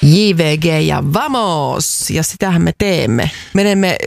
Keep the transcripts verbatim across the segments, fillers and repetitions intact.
J V G ja vamos! Ja sitähän me teemme. Menemme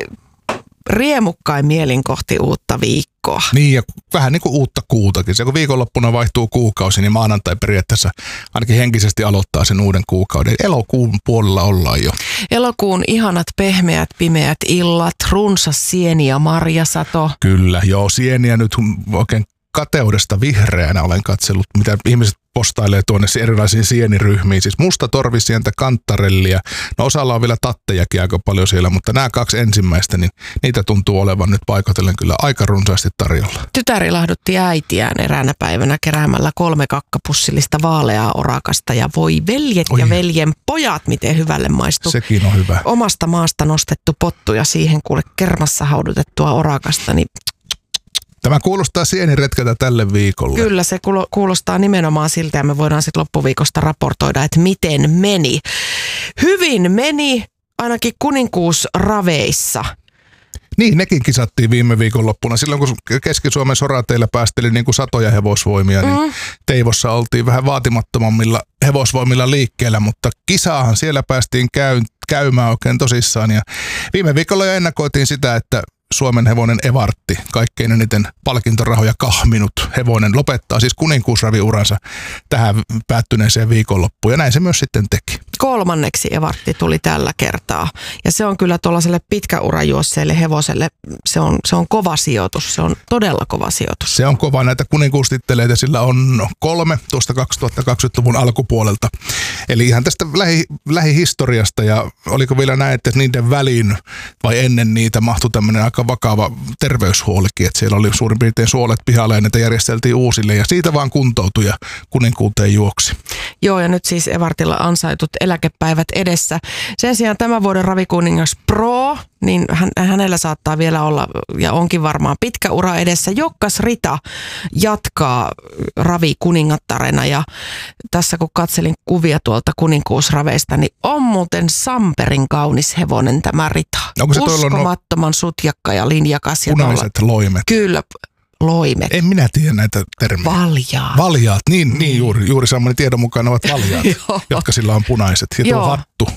riemukkain mielin kohti uutta viikkoa. Niin, ja vähän niin kuin uutta kuutakin. Se kun viikonloppuna vaihtuu kuukausi, niin maanantai periaatteessa ainakin henkisesti aloittaa sen uuden kuukauden. Elokuun puolella ollaan jo. Elokuun ihanat pehmeät, pimeät illat, runsas sieni ja marjasato. Kyllä, joo, sieniä nyt oikein kateudesta vihreänä olen katsellut, mitä ihmiset postailee tuonne erilaisiin sieniryhmiin. Siis musta torvisientä, kantarellia. No osalla on vielä tattejakin aika paljon siellä, mutta nämä kaksi ensimmäistä, niin niitä tuntuu olevan nyt paikotellen kyllä aika runsaasti tarjolla. Tytär ilahdutti äitiään eräänä päivänä keräämällä kolme kakkapussillista vaaleaa orakasta ja voi veljet Oi. ja veljen pojat, miten hyvälle maistuu. Sekin on hyvä. Omasta maasta nostettu pottu ja siihen kuule kermassa haudutettua orakasta, niin tämä kuulostaa sieniretkeltä tälle viikolle. Kyllä, se kuulostaa nimenomaan siltä ja me voidaan sitten loppuviikosta raportoida, että miten meni. Hyvin meni, ainakin kuninkuusraveissa. Niin, nekin kisattiin viime viikonloppuna. Silloin kun Keski-Suomen sorateillä päästeli niin kuin satoja hevosvoimia, mm. niin Teivossa oltiin vähän vaatimattomammilla hevosvoimilla liikkeellä, mutta kisaahan siellä päästiin käy, käymään oikein tosissaan. Ja viime viikolla jo ennakoitiin sitä, että Suomen hevonen Evartti, kaikkein eniten palkintorahoja kahminut hevonen, lopettaa siis kuninkuusraviuransa tähän päättyneeseen viikonloppuun. Ja näin se myös sitten teki. Kolmanneksi Evartti tuli tällä kertaa. Ja se on kyllä tuollaiselle pitkäurajuosseelle hevoselle, se on, se on kova sijoitus. Se on todella kova sijoitus. Se on kova. Näitä kuninkuustitteleitä sillä on kolme tuosta kaksituhattakaksikymmentäluvun alkupuolelta. Eli ihan tästä lähi, lähihistoriasta. Ja oliko vielä näin, että niiden väliin vai ennen niitä mahtui tämmöinen aika vakava terveyshuolikin. Että siellä oli suurin piirtein suolet pihalla ja niitä järjesteltiin uusille. Ja siitä vaan kuntoutui ja kuninkuuteen juoksi. Joo, ja nyt siis Evartilla ansaitut eläkepäivät edessä. Sen sijaan tämän vuoden ravikuningas Pro, niin hän, hänellä saattaa vielä olla, ja onkin varmaan pitkä ura edessä. Jokkas Rita jatkaa ravikuningattarena, ja tässä kun katselin kuvia tuolta kuninkuusraveista, niin on muuten samperin kaunis hevonen tämä Rita. Onko se uskomattoman sutjakka ja linjakas. Punaiset ja loimet. Kyllä. Loimet. En minä tiedä näitä termejä. Valjaat. Valjaat, niin, niin juuri, juuri saamani tiedon mukaan ovat valjaat, jotka sillä on punaiset. Ja tuo hattu.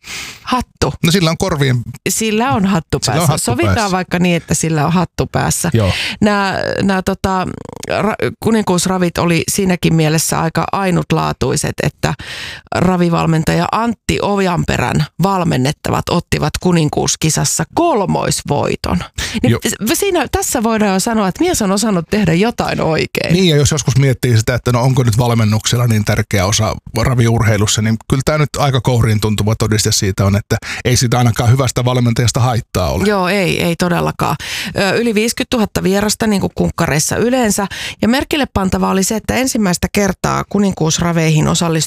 Hattu. No sillä on korvien. Sillä on hattu päässä. On hattu Sovitaan päässä. vaikka niin, että sillä on hattu päässä. Joo. Nämä, nämä tota, ra, kuninkuusravit oli siinäkin mielessä aika ainutlaatuiset, että ravivalmentaja Antti Ojanperän valmennettavat ottivat kuninkuuskisassa kolmoisvoiton. Niin siinä, tässä voidaan jo sanoa, että mies on osannut tehdä jotain oikein. Niin, ja jos joskus miettii sitä, että no onko nyt valmennuksella niin tärkeä osa raviurheilussa, niin kyllä tämä nyt aika kouriin tuntuva todiste siitä on, että ei sitä ainakaan hyvästä valmentajasta haittaa ole. Joo, ei, ei todellakaan. Ö, yli viisikymmentätuhatta vierasta, niin kuin kunkkareissa yleensä. Ja merkille pantava oli se, että ensimmäistä kertaa kuninkuusraveihin osallistui